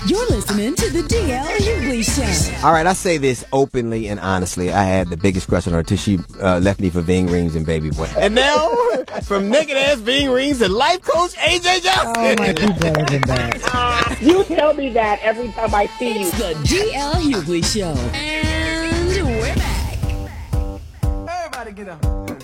You're listening to the DL Hughley Show. All right, I say this openly and honestly. I had the biggest crush on her until she left me for Ving Rhames and Baby Boy. And now, from naked ass Ving Rhames to life coach AJ Johnson. Oh, my, do better than that. You tell me that every time I see you. It's the DL Hughley Show. And we're back. Everybody get up.